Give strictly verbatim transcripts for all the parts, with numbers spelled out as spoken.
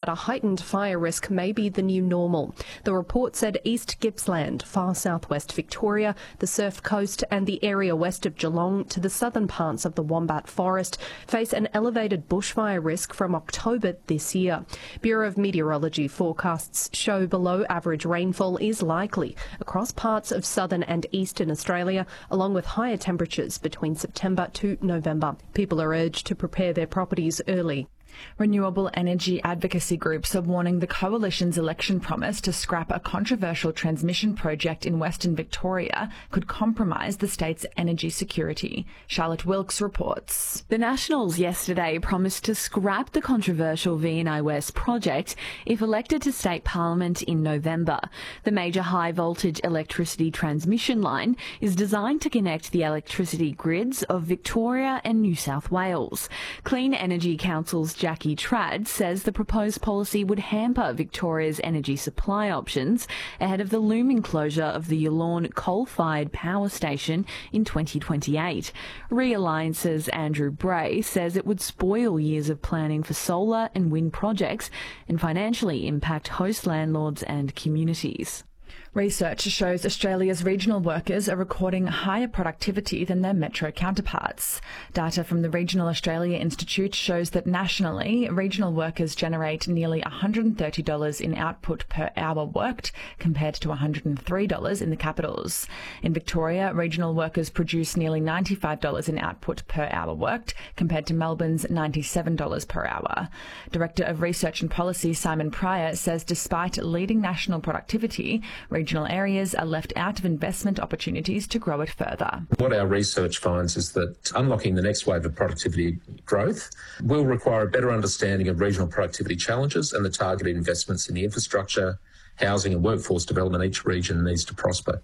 a heightened fire risk may be the new normal. The report said East Gippsland, far southwest Victoria, the Surf Coast and the area west of Geelong to the southern parts of the Wombat Forest face an elevated bushfire risk from October this year. Bureau of Meteorology forecasts show below average rainfall is likely across parts of southern and eastern Australia, along with higher temperatures between September to November. People are urged to prepare their properties early. Renewable energy advocacy groups are warning the Coalition's election promise to scrap a controversial transmission project in Western Victoria could compromise the state's energy security. Charlotte Wilkes reports. The Nationals yesterday promised to scrap the controversial V N I West project if elected to state parliament in November. The major high-voltage electricity transmission line is designed to connect the electricity grids of Victoria and New South Wales. Clean Energy Council's Jackie Trad says the proposed policy would hamper Victoria's energy supply options ahead of the looming closure of the Yallourn coal-fired power station in twenty twenty-eight. Realliance's Andrew Bray says it would spoil years of planning for solar and wind projects and financially impact host landlords and communities. Research shows Australia's regional workers are recording higher productivity than their metro counterparts. Data from the Regional Australia Institute shows that nationally, regional workers generate nearly one hundred thirty dollars in output per hour worked, compared to one hundred three dollars in the capitals. In Victoria, regional workers produce nearly ninety-five dollars in output per hour worked, compared to Melbourne's ninety-seven dollars per hour. Director of Research and Policy Simon Pryor says despite leading national productivity, regional areas are left out of investment opportunities to grow it further. What our research finds is that unlocking the next wave of productivity growth will require a better understanding of regional productivity challenges and the targeted investments in the infrastructure, housing and workforce development each region needs to prosper.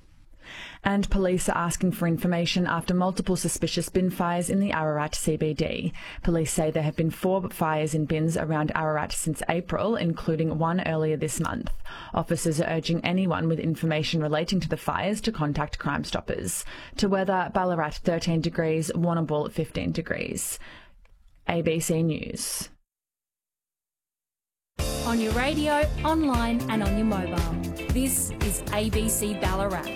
And police are asking for information after multiple suspicious bin fires in the Ararat C B D. Police say there have been four fires in bins around Ararat since April, including one earlier this month. Officers are urging anyone with information relating to the fires to contact Crime Stoppers. To weather, Ballarat thirteen degrees, Warrnambool fifteen degrees. A B C News. On your radio, online and on your mobile. This is A B C Ballarat.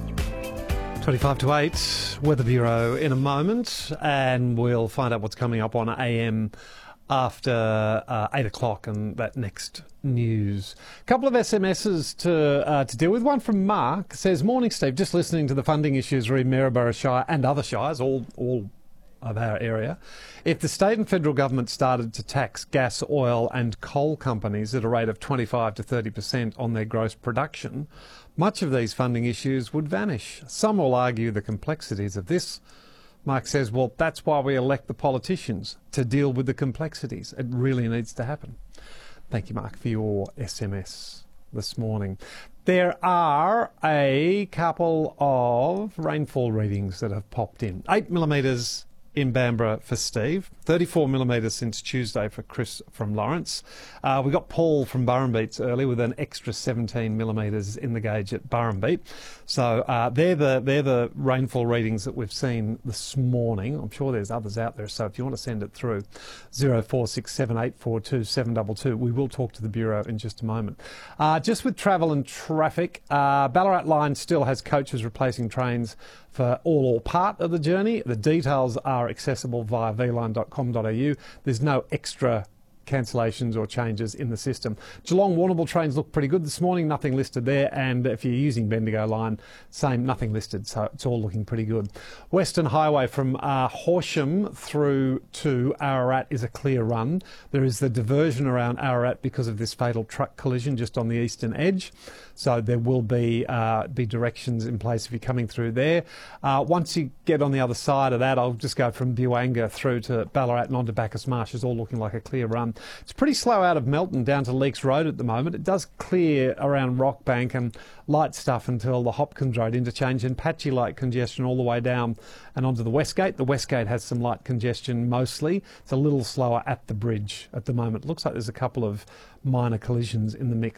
twenty-five to eight, Weather Bureau in a moment, and we'll find out what's coming up on A M after uh, eight o'clock and that next news. A couple of S M Ses to uh, to deal with. One from Mark says, "Morning, Steve. Just listening to the funding issues re Maryborough Shire and other shires, all all of our area. If the state and federal government started to tax gas, oil and coal companies at a rate of twenty-five to thirty percent on their gross production, much of these funding issues would vanish. Some will argue the complexities of this." Mark says, well, that's why we elect the politicians, to deal with the complexities. It really needs to happen. Thank you, Mark, for your S M S this morning. There are a couple of rainfall readings that have popped in. Eight millimetres in Bamborough for Steve, thirty-four millimetres since Tuesday for Chris from Lawrence. Uh, we got Paul from Burrumbeats early with an extra seventeen millimetres in the gauge at Burrumbeat. So uh, they're the they're the rainfall readings that we've seen this morning. I'm sure there's others out there. So if you want to send it through, zero four six seven eight four two seven two two. We will talk to the Bureau in just a moment. Uh, just with travel and traffic, uh, Ballarat Line still has coaches replacing trains for all or part of the journey. The details are accessible via v line dot com dot a u. There's no extra cancellations or changes in the system. Geelong Warrnambool trains look pretty good this morning, nothing listed there, and if you're using Bendigo line, same, nothing listed, so it's all looking pretty good. Western Highway from uh, Horsham through to Ararat is a clear run. There is the diversion around Ararat because of this fatal truck collision just on the eastern edge, so there will be uh, be directions in place if you're coming through there. Uh, once you get on the other side of that, I'll just go from Buanga through to Ballarat and on to Bacchus Marsh. It's all looking like a clear run. It's pretty slow out of Melton down to Leaks Road at the moment. It does clear around Rockbank and light stuff until the Hopkins Road interchange, and patchy light congestion all the way down and onto the Westgate. The Westgate has some light congestion mostly. It's a little slower at the bridge at the moment. It looks like there's a couple of minor collisions in the mix that's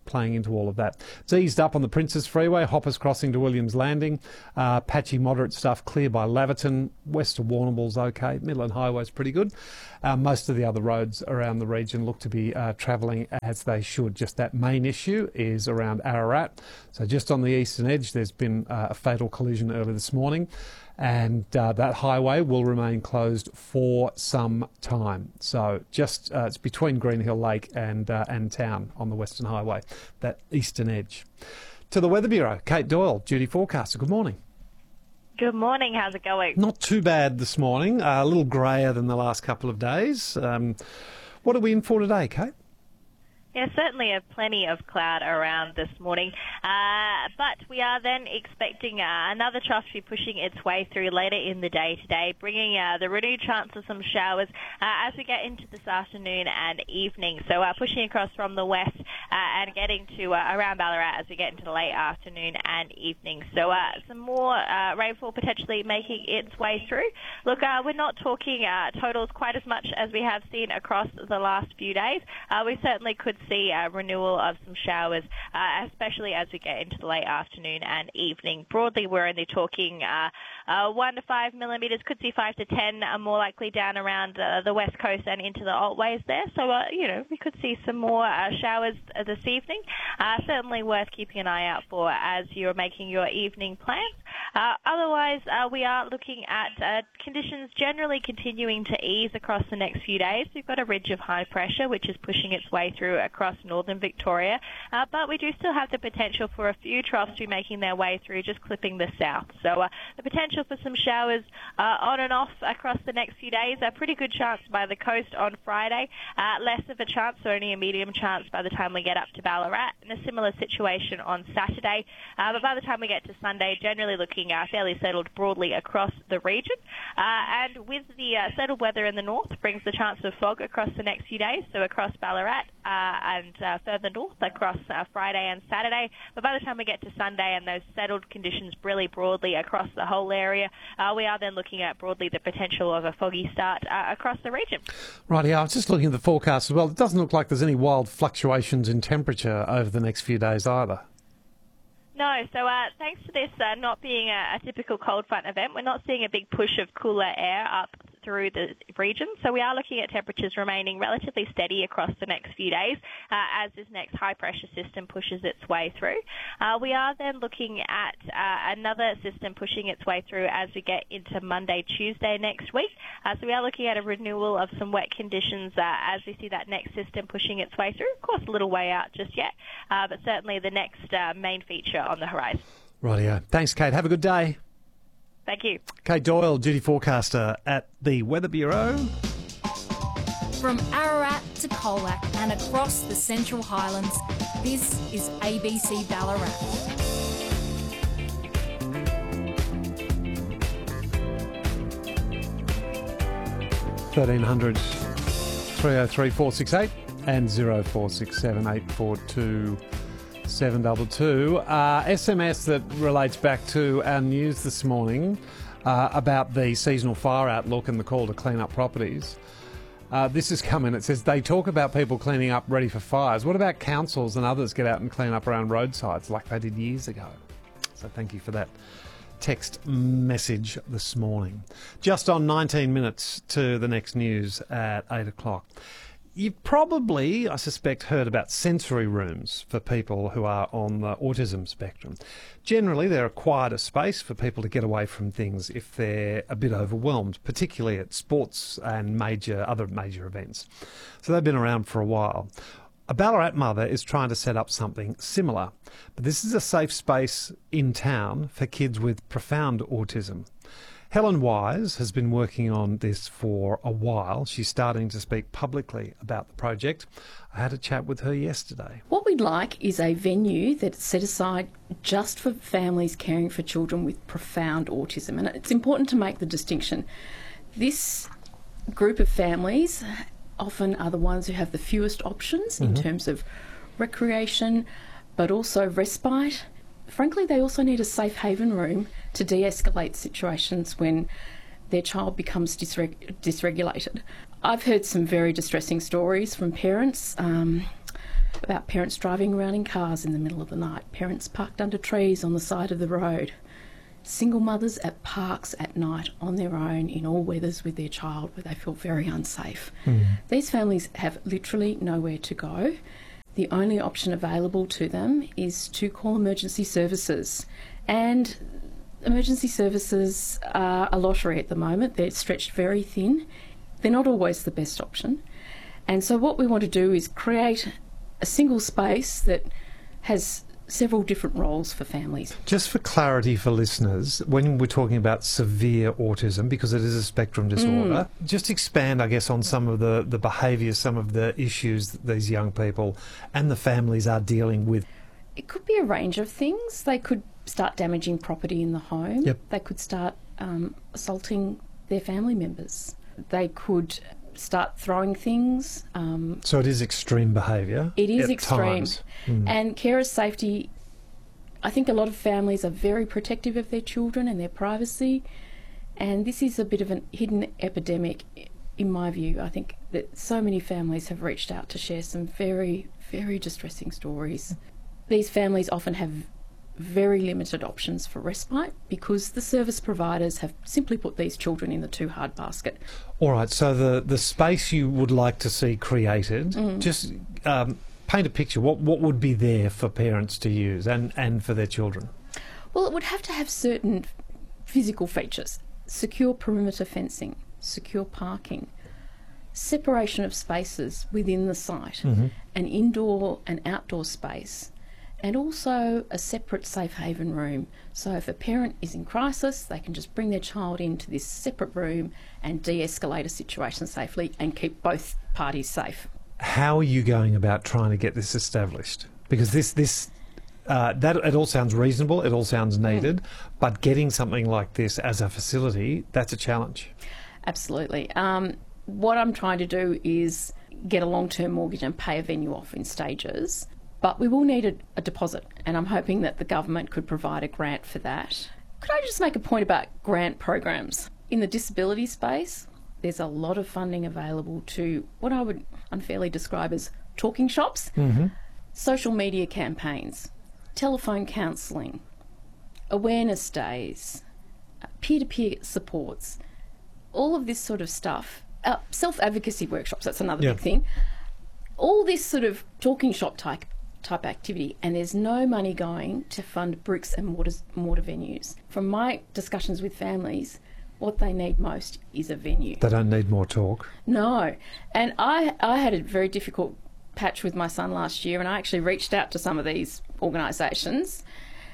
playing into all of that. It's eased up on the Princes Freeway, Hoppers crossing to Williams Landing, uh, patchy moderate stuff clear by Laverton, west of Warrnambool's okay, Midland Highway's pretty good. Uh, most of the other roads around the region look to be uh, travelling as they should. Just that main issue is around Ararat. So just on the eastern edge there's been uh, a fatal collision early this morning, and uh, that highway will remain closed for some time. So just uh, it's between Greenhill Lake and uh, and town on the Western Highway, that eastern edge. To the Weather Bureau, Kate Doyle, duty forecaster. Good morning. Good morning. How's it going? Not too bad this morning. Uh, a little greyer than the last couple of days. Um, what are we in for today, Kate? Yeah, certainly have plenty of cloud around this morning, uh, but we are then expecting uh, another trough to be pushing its way through later in the day today, bringing uh, the renewed chance of some showers uh, as we get into this afternoon and evening. So uh, pushing across from the west uh, and getting to uh, around Ballarat as we get into the late afternoon and evening. So uh, some more uh, rainfall potentially making its way through. Look, uh, we're not talking uh, totals quite as much as we have seen across the last few days. Uh, we certainly could see a renewal of some showers, uh, especially as we get into the late afternoon and evening. Broadly, we're only talking uh, uh, one to five millimetres, could see five to ten, uh, more likely down around uh, the west coast and into the Otways there. So, uh, you know, we could see some more uh, showers uh, this evening. Uh, certainly worth keeping an eye out for as you're making your evening plans. Uh, otherwise, uh, we are looking at uh, conditions generally continuing to ease across the next few days. We've got a ridge of high pressure which is pushing its way through across northern Victoria, uh, but we do still have the potential for a few troughs to be making their way through, just clipping the south. So uh, the potential for some showers uh, on and off across the next few days. A pretty good chance by the coast on Friday, uh, less of a chance, so only a medium chance by the time we get up to Ballarat, and a similar situation on Saturday. Uh, but by the time we get to Sunday, generally looking uh, fairly settled broadly across the region. Uh, and with the uh, settled weather in the north brings the chance of fog across the next few days, so across Ballarat uh, and uh, further north across uh, Friday and Saturday. But by the time we get to Sunday and those settled conditions really broadly across the whole area, uh, we are then looking at broadly the potential of a foggy start uh, across the region. Right, yeah, I was just looking at the forecast as well. It doesn't look like there's any wild fluctuations in temperature over the next few days either. No, so uh, thanks to this uh, not being a, a typical cold front event, we're not seeing a big push of cooler air up through the region. So we are looking at temperatures remaining relatively steady across the next few days uh, as this next high pressure system pushes its way through. Uh, we are then looking at uh, another system pushing its way through as we get into Monday, Tuesday next week. Uh, so we are looking at a renewal of some wet conditions uh, as we see that next system pushing its way through. Of course, a little way out just yet, uh, but certainly the next uh, main feature on the horizon. Rightio. Thanks, Kate. Have a good day. Thank you. Kate Doyle, duty forecaster at the Weather Bureau. From Ararat to Colac and across the Central Highlands, this is A B C Ballarat. thirteen hundred, three oh three, four six eight and zero four six seven, eight four two, seven two two. Uh, S M S that relates back to our news this morning uh, about the seasonal fire outlook and the call to clean up properties. Uh, this has come in. It says they talk about people cleaning up ready for fires. What about councils and others get out and clean up around roadsides like they did years ago? So thank you for that text message this morning. Just on nineteen minutes to the next news at eight o'clock. You've probably, I suspect, heard about sensory rooms for people who are on the autism spectrum. Generally, they're a quieter space for people to get away from things if they're a bit overwhelmed, particularly at sports and major other major events. So they've been around for a while. A Ballarat mother is trying to set up something similar, but this is a safe space in town for kids with profound autism. Helen Wise has been working on this for a while. She's starting to speak publicly about the project. I had a chat with her yesterday. What we'd like is a venue that's set aside just for families caring for children with profound autism. And it's important to make the distinction. This group of families often are the ones who have the fewest options mm-hmm. in terms of recreation, but also respite. Frankly, they also need a safe haven room to de-escalate situations when their child becomes dysreg- dysregulated. I've heard some very distressing stories from parents um, about parents driving around in cars in the middle of the night, parents parked under trees on the side of the road, single mothers at parks at night on their own in all weathers with their child where they feel very unsafe. Mm. These families have literally nowhere to go. The only option available to them is to call emergency services. And emergency services are a lottery at the moment. They're stretched very thin. They're not always the best option. And so what we want to do is create a single space that has several different roles for families. Just for clarity for listeners, when we're talking about severe autism, because it is a spectrum disorder, mm. just expand, I guess, on some of the, the behaviours, some of the issues that these young people and the families are dealing with. It could be a range of things. They could start damaging property in the home. Yep. They could start um, assaulting their family members. They could start throwing things. Um, so it is extreme behaviour. It is at extreme. Mm. And carers' safety, I think a lot of families are very protective of their children and their privacy. And this is a bit of a hidden epidemic, in my view. I think that so many families have reached out to share some very, very distressing stories. These families often have very limited options for respite because the service providers have simply put these children in the too hard basket. All right, so the, the space you would like to see created, mm. just um, paint a picture. What what would be there for parents to use and, and for their children? Well, it would have to have certain physical features. Secure perimeter fencing, secure parking, separation of spaces within the site, mm-hmm. an indoor and outdoor space, and also a separate safe haven room. So if a parent is in crisis, they can just bring their child into this separate room and de-escalate a situation safely and keep both parties safe. How are you going about trying to get this established? Because this, this uh, that it all sounds reasonable, it all sounds needed, mm. but getting something like this as a facility, that's a challenge. Absolutely. Um, what I'm trying to do is get a long-term mortgage and pay a venue off in stages. But we will need a, a deposit, and I'm hoping that the government could provide a grant for that. Could I just make a point about grant programs? In the disability space, there's a lot of funding available to what I would unfairly describe as talking shops, mm-hmm. social media campaigns, telephone counselling, awareness days, peer-to-peer supports, all of this sort of stuff. Uh, self-advocacy workshops, that's another yeah. big thing. All this sort of talking shop type type activity, and there's no money going to fund bricks and mortar, mortar venues. From my discussions with families, what they need most is a venue. They don't need more talk. No. And I, I had a very difficult patch with my son last year, and I actually reached out to some of these organisations,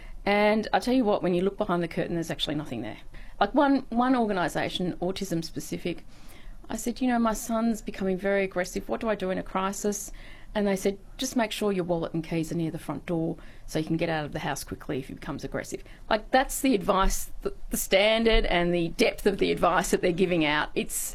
and I tell you what, when you look behind the curtain, there's actually nothing there. Like one, one organisation, autism specific, I said, you know, my son's becoming very aggressive. What do I do in a crisis? And they said, just make sure your wallet and keys are near the front door so you can get out of the house quickly if he becomes aggressive. Like, that's the advice, the, the standard and the depth of the advice that they're giving out. It's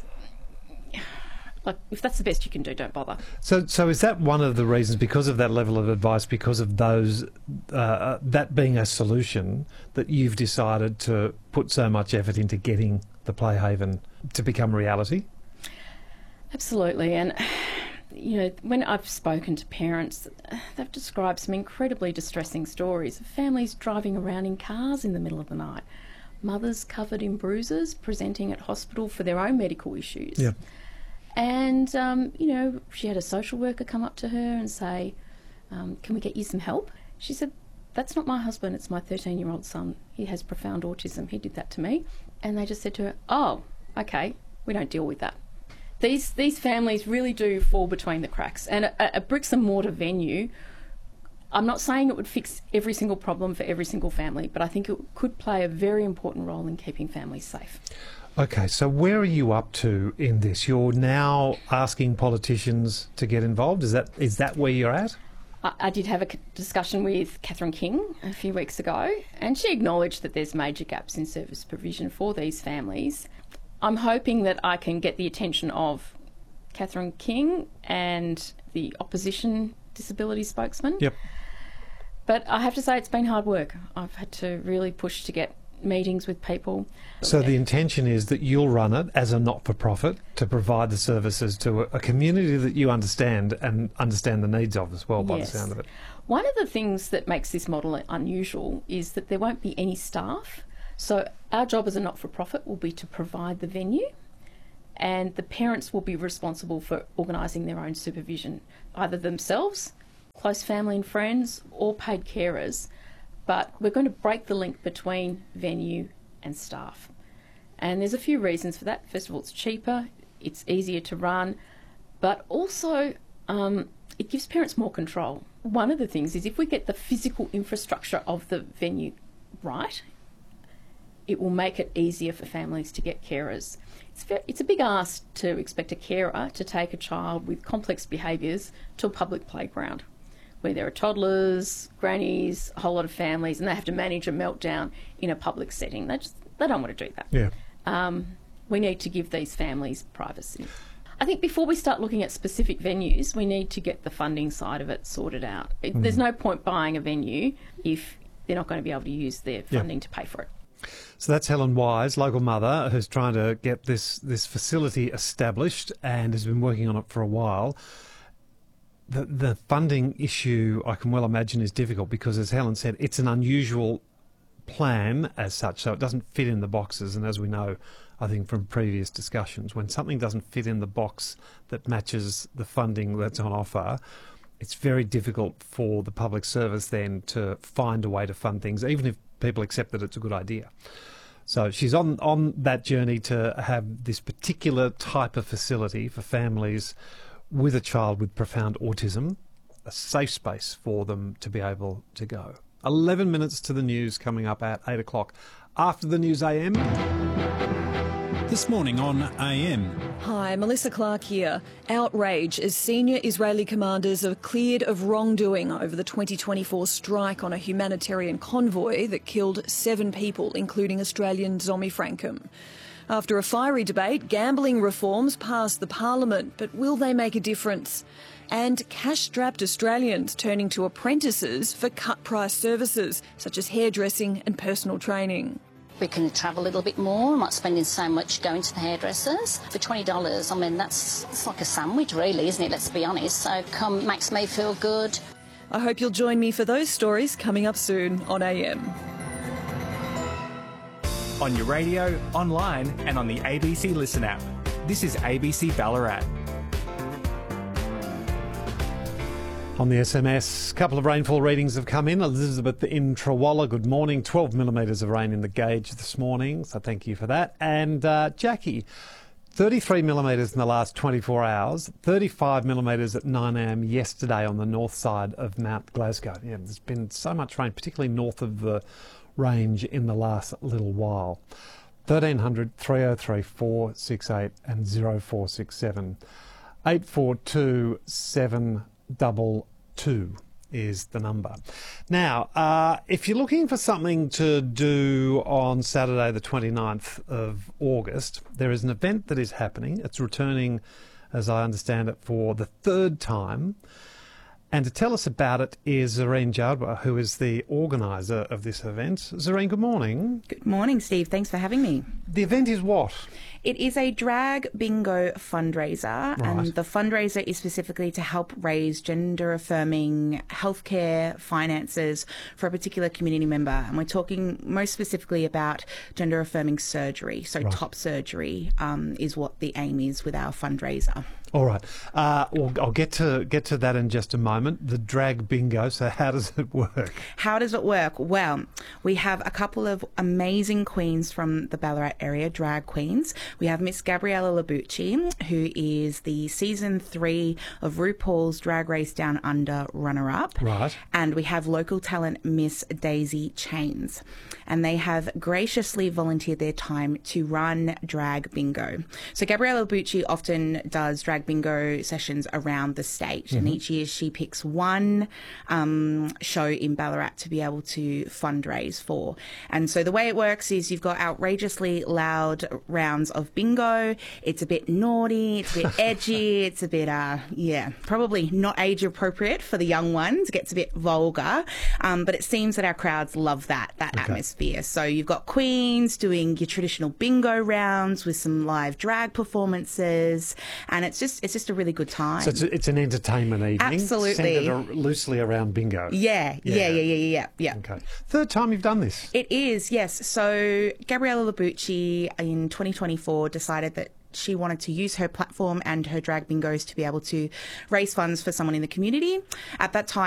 like, if that's the best you can do, don't bother. So so is that one of the reasons, because of that level of advice, because of those, uh, that being a solution, that you've decided to put so much effort into getting the Playhaven to become reality? Absolutely. And you know, when I've spoken to parents, they've described some incredibly distressing stories of families driving around in cars in the middle of the night, mothers covered in bruises presenting at hospital for their own medical issues. Yeah. And, um, you know, she had a social worker come up to her and say, um, can we get you some help? She said, that's not my husband, it's my thirteen-year-old son. He has profound autism. He did that to me. And they just said to her, oh, okay, we don't deal with that. These these families really do fall between the cracks. And a, a bricks and mortar venue, I'm not saying it would fix every single problem for every single family, but I think it could play a very important role in keeping families safe. Okay, so where are you up to in this? You're now asking politicians to get involved. Is that is that where you're at? I, I did have a discussion with Catherine King a few weeks ago, and she acknowledged that there's major gaps in service provision for these families. I'm hoping that I can get the attention of Catherine King and the opposition disability spokesman. Yep. But I have to say it's been hard work. I've had to really push to get meetings with people. So the intention is that you'll run it as a not-for-profit to provide the services to a, a community that you understand and understand the needs of as well, by Yes. the sound of it. One of the things that makes this model unusual is that there won't be any staff. So our job as a not-for-profit will be to provide the venue, and the parents will be responsible for organising their own supervision, either themselves, close family and friends, or paid carers. But we're going to break the link between venue and staff. And there's a few reasons for that. First of all, it's cheaper, it's easier to run, but also um, it gives parents more control. One of the things is if we get the physical infrastructure of the venue right, it will make it easier for families to get carers. It's, very, it's a big ask to expect a carer to take a child with complex behaviours to a public playground where there are toddlers, grannies, a whole lot of families, and they have to manage a meltdown in a public setting. They just they don't want to do that. Yeah. Um, we need to give these families privacy. I think before we start looking at specific venues, we need to get the funding side of it sorted out. It, Mm. There's no point buying a venue if they're not going to be able to use their funding to pay for it. So that's Helen Wise, local mother, who's trying to get this, this facility established and has been working on it for a while. The, the funding issue, I can well imagine, is difficult because, as Helen said, it's an unusual plan as such, so it doesn't fit in the boxes. And as we know, I think from previous discussions, when something doesn't fit in the box that matches the funding that's on offer, it's very difficult for the public service then to find a way to fund things, even if people accept that it's a good idea. So she's on, on that journey to have this particular type of facility for families with a child with profound autism, a safe space for them to be able to go. eleven minutes to the news coming up at eight o'clock. After the news A M. This morning on A M. Hi, Melissa Clark here. Outrage as senior Israeli commanders are cleared of wrongdoing over the twenty twenty-four strike on a humanitarian convoy that killed seven people, including Australian Zomi Frankham. After a fiery debate, gambling reforms passed the parliament, but will they make a difference? And cash-strapped Australians turning to apprentices for cut-price services, such as hairdressing and personal training. We can travel a little bit more. I'm not spending so much going to the hairdressers. For twenty dollars, I mean, that's it's like a sandwich, really, isn't it? Let's be honest. So come, makes me feel good. I hope you'll join me for those stories coming up soon on A M. On your radio, online and on the A B C Listen app. This is A B C Ballarat. On the S M S, a couple of rainfall readings have come in. Elizabeth in Trawalla, good morning. twelve millimetres of rain in the gauge this morning, so thank you for that. And uh, Jackie, thirty-three millimetres in the last twenty-four hours, thirty-five millimetres at nine a m yesterday on the north side of Mount Glasgow. Yeah, there's been so much rain, particularly north of the range in the last little while. thirteen hundred, three oh three, four six eight and oh four six seven. eight four two, seven double two is the number. Now, uh, if you're looking for something to do on Saturday the twenty-ninth of August, there is an event that is happening. It's returning, as I understand it, for the third time. And to tell us about it is Zareen Jadwa, who is the organiser of this event. Zareen, good morning. Good morning, Steve. Thanks for having me. The event is what? It is a drag bingo fundraiser, Right. and the fundraiser is specifically to help raise gender-affirming healthcare finances for a particular community member. And we're talking most specifically about gender-affirming surgery. So Right. top surgery um, is what the aim is with our fundraiser. All right. Uh, well, I'll get to get to that in just a moment. The drag bingo. So how does it work? How does it work? Well, we have a couple of amazing queens from the Ballarat area, drag queens. We have Miss Gabriella Labucci, who is the season three of RuPaul's Drag Race Down Under runner-up. Right. And we have local talent Miss Daisy Chains. And they have graciously volunteered their time to run drag bingo. So Gabriella Labucci often does drag drag bingo sessions around the state. Mm-hmm. And each year she picks one um, show in Ballarat to be able to fundraise for. And so the way it works is you've got outrageously loud rounds of bingo. It's a bit naughty, it's a bit edgy, it's a bit, uh, yeah, probably not age appropriate for the young ones. It gets a bit vulgar. Um, but it seems that our crowds love that, that okay. atmosphere. So you've got queens doing your traditional bingo rounds with some live drag performances, and it's just it's just a really good time. So it's, it's an entertainment evening, absolutely, centered loosely around bingo. Yeah, yeah, yeah, yeah, yeah, yeah. yeah. Okay, third time you've done this. It is, yes. So Gabriella Labucci in twenty twenty-four decided that she wanted to use her platform and her drag bingos to be able to raise funds for someone in the community. At that time,